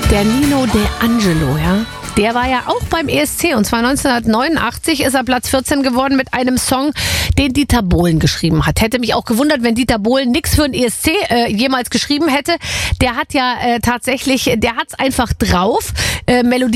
Der Nino De Angelo, ja. Der war ja auch beim ESC und zwar 1989 ist er Platz 14 geworden mit einem Song, den Dieter Bohlen geschrieben hat. Hätte mich auch gewundert, wenn Dieter Bohlen nichts für den ESC jemals geschrieben hätte. Der hat ja tatsächlich, der hat's einfach drauf. Melodie